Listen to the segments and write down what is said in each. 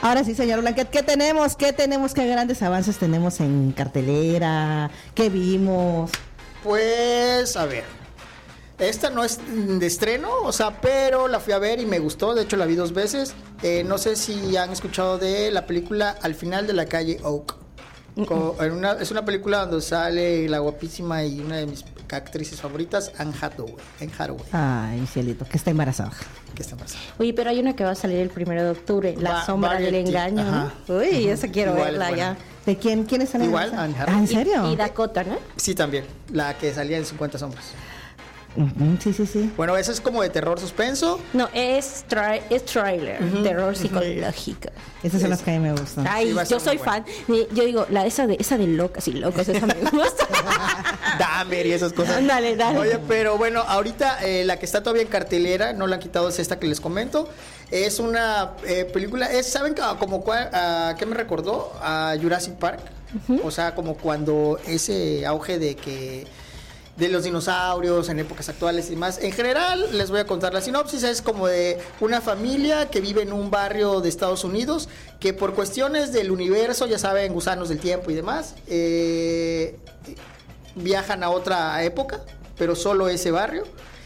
Ahora sí, señor Blanquet, ¿qué tenemos? ¿Qué grandes avances tenemos en cartelera? ¿Qué vimos? Pues, a ver, esta no es de estreno, o sea, pero la fui a ver y me gustó, de hecho la vi 2 veces. No sé si han escuchado de la película Al final de la calle Oak. Es una película donde sale la guapísima y una de mis actrices favoritas, Anne Hathaway. Ay, cielito, que está embarazada. Oye, pero hay una que va a salir el 1 de octubre, La sombra del engaño, ¿no? Uy, esa quiero verla ya. ¿De quién es Anne? Igual, Anne Hathaway. ¿En serio? Y Dakota, ¿no? Sí, también, la que salía en 50 sombras. Sí. Bueno, esa es como de terror suspenso. No, es trailer, terror psicológico. Esas son las que a mí me gustan. Ay, yo soy fan. Yo digo, esa de locas y locos, esa me gusta. Dahmer y esas cosas. Dale. Oye, pero bueno, ahorita la que está todavía en cartelera, no la han quitado, es esta que les comento. Es una película, ¿saben qué me recordó? A Jurassic Park. O sea, como cuando ese auge de los dinosaurios en épocas actuales y demás. En general, les voy a contar la sinopsis. Es como de una familia que vive en un barrio de Estados Unidos, que por cuestiones del universo, ya saben, gusanos del tiempo y demás, viajan a otra época, pero solo ese barrio,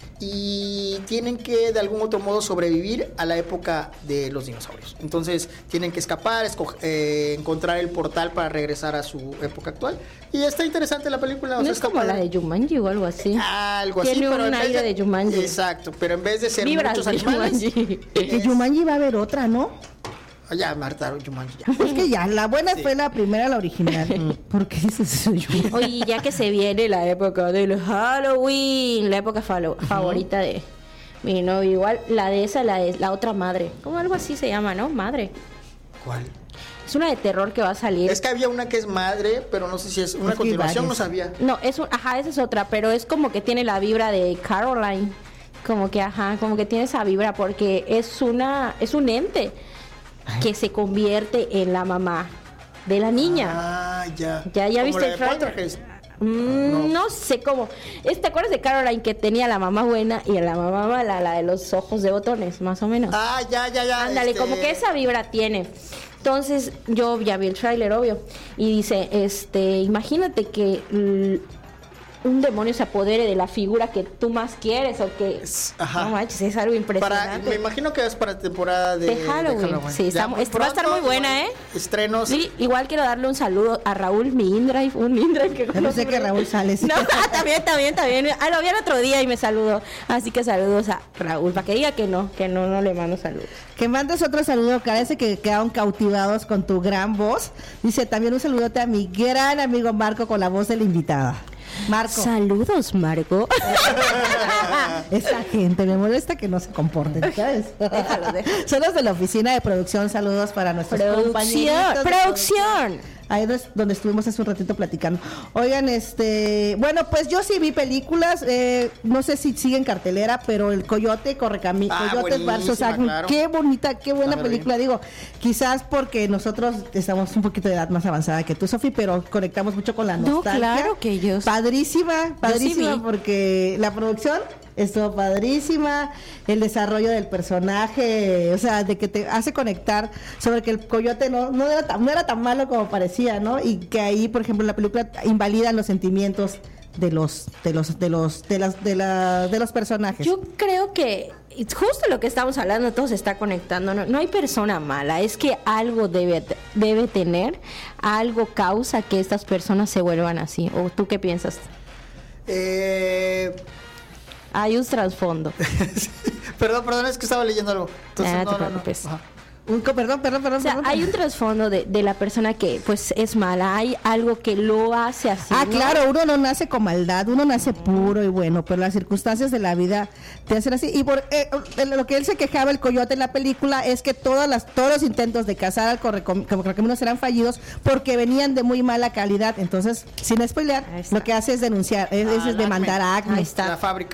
y tienen que de algún otro modo sobrevivir a la época de los dinosaurios. Entonces tienen que escapar, encontrar el portal para regresar a su época actual. Y está interesante la película. ¿No es como la de Jumanji o algo así? Algo así. Tiene un aire de Jumanji. Exacto, pero en vez de ser Vibras muchos de animales... Jumanji. Que Jumanji va a haber otra, ¿no? Ya, Marta, Jumanji, ya. Es que ya, la buena fue la primera, la original. ¿Por qué dices eso, Jumanji? Oye, ya que se viene la época del Halloween, la época favorita de mi novio, igual la de la otra madre, como algo así se llama, ¿no? Madre. ¿Cuál? Es una de terror que va a salir. Es que había una que es madre, pero no sé si es una continuación, no sabía. No, esa es otra, pero es como que tiene la vibra de Caroline. Como que tiene esa vibra porque es un ente que se convierte en la mamá de la niña. Ah, ya. Ya viste el trailer. No sé cómo. ¿Te acuerdas de Caroline que tenía la mamá buena y la mamá mala, la de los ojos de botones, más o menos? Ah, ya. Ándale, como que esa vibra tiene. Entonces, yo ya vi el tráiler, obvio, y dice, imagínate que un demonio se apodere de la figura que tú más quieres o que... Ajá. No manches, es algo impresionante. Me imagino que es para temporada de Halloween. Sí, va a estar muy buena, ¿eh? Estrenos. Sí, igual quiero darle un saludo a Raúl, mi InDrive, un InDrive que... Yo no sé que Raúl sale. No, también. Lo vi el otro día y me saludó. Así que saludos a Raúl, para que diga que no le mando saludos. Que mandes otro saludo, parece que quedaron cautivados con tu gran voz. Dice también un saludote a mi gran amigo Marco con la voz de la invitada. Marco. Saludos, Marco. Esa gente me molesta que no se comporten, ¿sabes? Déjalo. Son los de la oficina de producción. Saludos para nuestros compañeros. Producción. Ahí es donde estuvimos hace un ratito platicando. Oigan, bueno, pues yo sí vi películas, no sé si sigue en cartelera, pero el Coyote Coyotes versus Acme, claro. Qué bonita, qué buena película. Digo, quizás porque nosotros estamos un poquito de edad más avanzada que tú, Sofi, pero conectamos mucho con la nostalgia. No, claro que yo. Padrísima, sí porque la producción estuvo padrísima, el desarrollo del personaje, o sea, de que te hace conectar sobre que el coyote no era tan malo como parecía, ¿no? Y que ahí, por ejemplo, la película invalida los sentimientos de los personajes. Yo creo que justo lo que estamos hablando, todo se está conectando. No hay persona mala, es que algo debe tener, algo causa que estas personas se vuelvan así. ¿O tú qué piensas? Hay un trasfondo. Perdón, es que estaba leyendo algo. Entonces, no te preocupes. Perdón. O sea, hay un trasfondo de la persona que pues es mala, hay algo que lo hace así. ¿no? Claro, uno no nace con maldad, uno nace puro y bueno, pero las circunstancias de la vida te hacen así. Y por lo que él se quejaba, el coyote en la película, es que todos los intentos de cazar al correcaminos eran fallidos porque venían de muy mala calidad. Entonces, sin spoilear, lo que hace es denunciar, es demandar a Acme. La fábrica.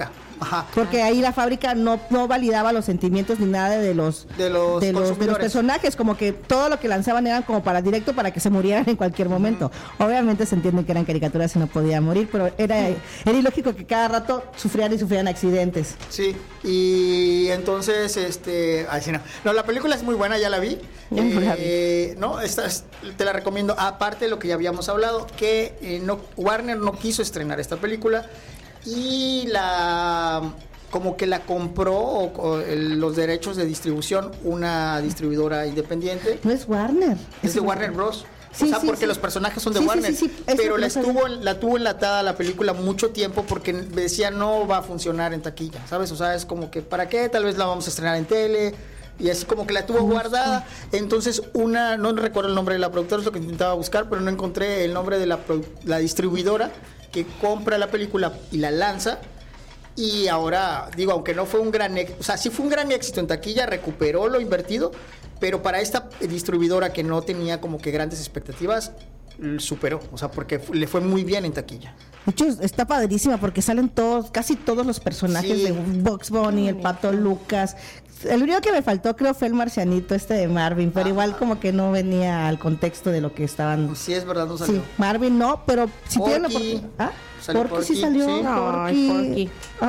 Ajá. Porque ahí la fábrica no validaba los sentimientos ni nada de los personajes, como que todo lo que lanzaban eran como para directo para que se murieran en cualquier momento. Obviamente se entiende que eran caricaturas y no podían morir, pero era ilógico que cada rato sufrieran accidentes. Sí, y entonces no, la película es muy buena, ya la vi. No, te la recomiendo. Aparte de lo que ya habíamos hablado, que Warner no quiso estrenar esta película y como que la compró los derechos de distribución una distribuidora independiente. No es Warner. Es de Warner Bros. Sí, porque los personajes son de Warner. Pero la tuvo enlatada la película mucho tiempo porque decía no va a funcionar en taquilla, ¿sabes? O sea, es como que ¿para qué? Tal vez la vamos a estrenar en tele. Y así como que la tuvo guardada. Entonces no recuerdo el nombre de la productora, es lo que intentaba buscar, pero no encontré el nombre de la distribuidora que compra la película y la lanza. Y ahora, digo, aunque no fue un gran éxito, o sea, sí fue un gran éxito en taquilla, recuperó lo invertido, pero para esta distribuidora que no tenía como que grandes expectativas, superó, o sea, porque le fue muy bien en taquilla. De hecho, está padrísima porque salen casi todos los personajes de Bugs Bunny, el Pato Lucas. El único que me faltó creo fue el marcianito de Marvin, pero igual como que no venía al contexto de lo que estaban. Sí, es verdad, no salió. Sí, Marvin no, pero si tienen la oportunidad. Porky sí salió. Sí. Porky.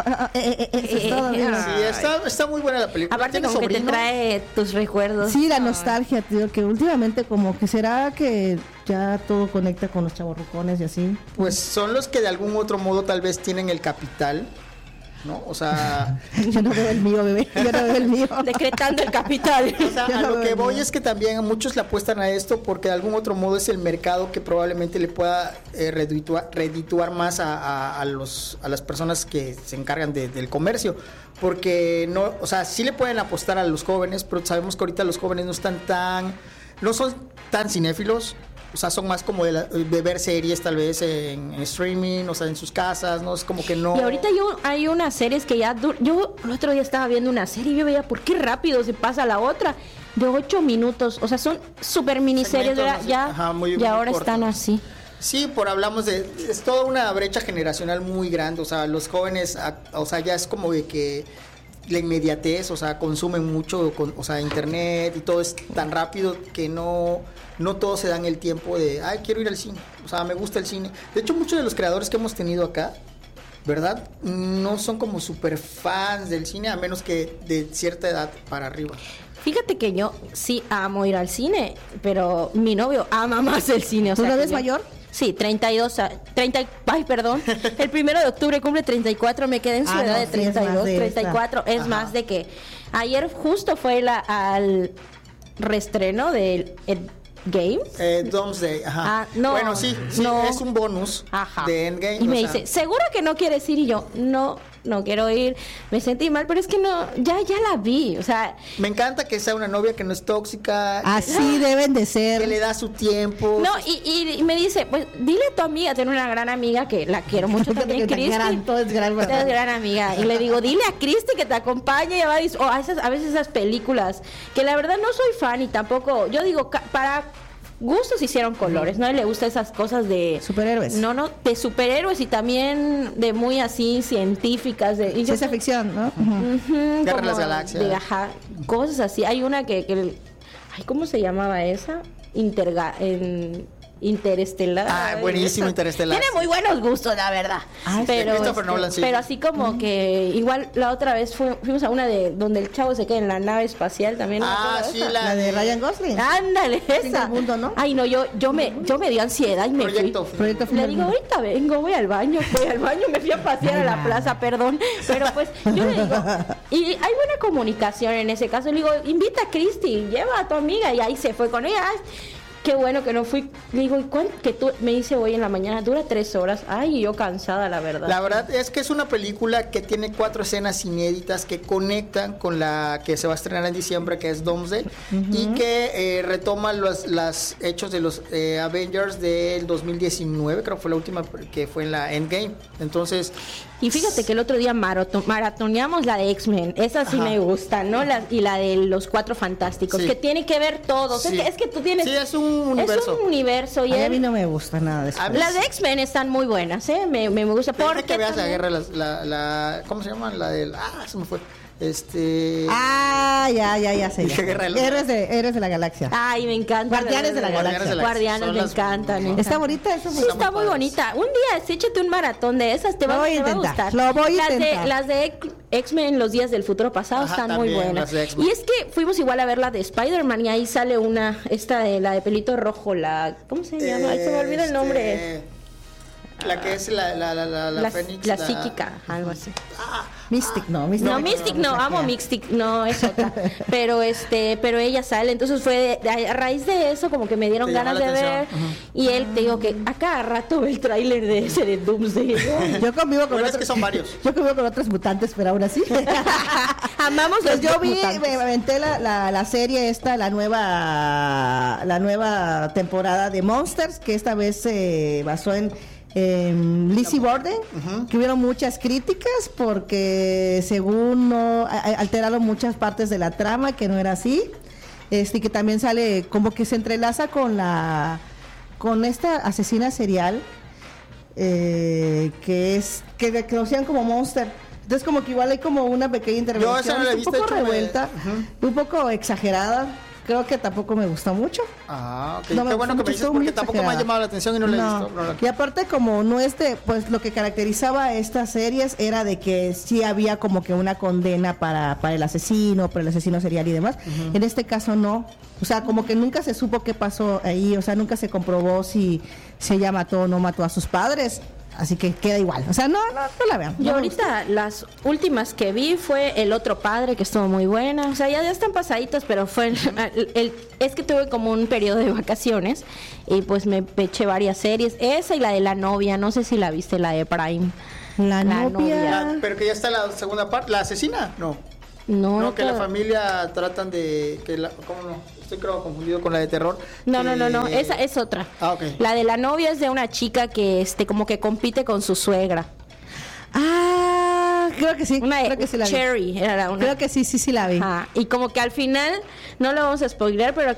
Está muy buena la película. Aparte como que te trae tus recuerdos. Sí, la nostalgia, tío, que últimamente como que será que ya todo conecta con los chavorrucones y así. Pues son los que de algún otro modo tal vez tienen el capital, ¿no? O sea, yo no veo el mío, bebé. Yo no veo el mío. Decretando el capital. O sea, a lo que voy es que también muchos le apuestan a esto porque de algún otro modo es el mercado que probablemente le pueda redituar más a las personas que se encargan del comercio. Porque no, o sea, sí le pueden apostar a los jóvenes, pero sabemos que ahorita los jóvenes no son tan cinéfilos. O sea, son más como de ver series tal vez en streaming, o sea, en sus casas, ¿no? Es como que no... Y ahorita hay unas series que ya... Yo el otro día estaba viendo una serie y yo veía, ¿por qué rápido se pasa a la otra? De 8 minutos, o sea, son súper miniseries, ¿verdad? Y ahora están así. Sí, hablamos es toda una brecha generacional muy grande, o sea, los jóvenes, o sea, ya es como de que la inmediatez, o sea, consumen mucho, o sea, internet y todo es tan rápido que no todos se dan el tiempo de, quiero ir al cine, o sea, me gusta el cine. De hecho, muchos de los creadores que hemos tenido acá, ¿verdad? No son como súper fans del cine, a menos que de cierta edad para arriba. Fíjate que yo sí amo ir al cine, pero mi novio ama más el cine. O sea, ¿tú no eres mayor? Sí, 32, perdón. El 1 de octubre cumple 34, me quedé en su edad de 32, 34. Es más de que ayer justo fue al reestreno del Game. Doomsday, ajá. No, bueno, sí, no. Es un bonus de Endgame. Y me dice, ¿seguro que no quieres ir? Y yo, no quiero ir. Me sentí mal, pero es que ya la vi. O sea, me encanta que sea una novia que no es tóxica. Así deben de ser. Que le da su tiempo. No, y me dice, pues dile a tu amiga, tengo una gran amiga que la quiero mucho también, Cristi. Es gran amiga. Y le digo, dile a Cristi que te acompañe a veces esas películas, que la verdad no soy fan y tampoco, yo digo, para gustos hicieron colores, ¿no? Y le gusta esas cosas de superhéroes. No, de superhéroes y también de muy así científicas, de ciencia ficción, ¿no? Guerra de las Galaxias. Cosas así. Hay una que ¿cómo se llamaba esa? Interestelar. Buenísimo, Interestelar. Tiene muy buenos gustos, la verdad. Pero así como que igual la otra vez fuimos a una de donde el chavo se queda en la nave espacial también. Sí, la de Ryan Gosling. Ándale, esa. Mundo, ¿no? Ay, no, yo me dio ansiedad y me Proyecto fui. Le digo, ahorita vengo, voy al baño, me fui a pasear a la plaza, perdón. Pero pues yo le digo, y hay buena comunicación en ese caso. Le digo, invita a Cristi, lleva a tu amiga, y ahí se fue con ella. Qué bueno que no fui. Le digo, ¿y cuánto? Que tú me dice hoy en la mañana, dura 3 horas. Ay, yo cansada, la verdad. La verdad es que es una película que tiene 4 escenas inéditas que conectan con la que se va a estrenar en diciembre, que es Doomsday, y que retoma los hechos de los Avengers del 2019, creo que fue la última que fue en la Endgame. Entonces... Y fíjate que el otro día maratoneamos la de X-Men. Esa sí me gusta, ¿no? Y la de los 4 Fantásticos, que tiene que ver todo. Sí. Es que tú tienes... Sí, es un universo. Es un universo. Y a mí no me gusta nada de eso. Las de X-Men están muy buenas, ¿eh? Me gusta. Porque que veas la guerra, ¿cómo se llama? La del... se me fue. Ya sé. Héroes de la Galaxia. Ay, me encanta. Guardianes de la Galaxia. Guardianes me encantan. ¿Está bonita eso? Sí, está muy bonita. Un día, échate un maratón de esas, te va a gustar. Lo voy a intentar. Las de X-Men, Los días del futuro pasado, están muy buenas. Y es que fuimos igual a ver la de Spider-Man y ahí sale la de pelito rojo, ¿cómo se llama? Se me olvida el nombre. La que es la Fénix. La psíquica, algo así. Mystic, no. Mystic no, amo Mystic, no, es otra. Pero ella sale, entonces fue a raíz de eso como que me dieron ganas de ver. Y él, te digo que a cada rato ve el tráiler de ese de Doomsday, ¿no? Yo convivo con otros, que son varios. Yo convivo con otros mutantes, pero aún así. Amamos los mutantes. Me aventé la serie esta, la nueva temporada de Monsters, que esta vez se basó en Lizzie Borden, que hubieron muchas críticas porque según no alteraron muchas partes de la trama, que no era así, que también sale como que se entrelaza con esta asesina serial, que conocían como Monster. Entonces como que igual hay como una pequeña intervención. Yo esa no la he visto, un poco revuelta, un poco exagerada. Creo que tampoco me gustó mucho. Ok. Qué bueno que me dices porque tampoco me ha llamado la atención y no la he visto. Y aparte como no pues lo que caracterizaba a estas series era de que sí había como que una condena para el asesino serial y demás. En este caso no. O sea, como que nunca se supo qué pasó ahí, o sea, nunca se comprobó si ella mató o no mató a sus padres. Así que queda igual. O sea, no la vean. Yo ahorita las últimas que vi fue El otro padre, que estuvo muy buena. O sea, ya están pasaditas, pero fue es que tuve como un periodo de vacaciones y pues me eché varias series. Esa y la de La novia, no sé si la viste, la de Prime. La novia. Pero que ya está la segunda parte, ¿la asesina? No, que la familia tratan de... ¿Cómo no? Estoy creo confundido con la de terror. No, esa es otra. Ok. La de La novia es de una chica que como que compite con su suegra. Creo que sí. Creo que sí la vi. Cherry era una. Creo que sí la vi. Y como que al final, no lo vamos a spoiler, pero